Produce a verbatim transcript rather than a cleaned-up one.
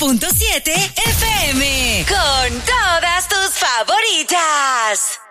punto siete F M. Con todas tus favoritas.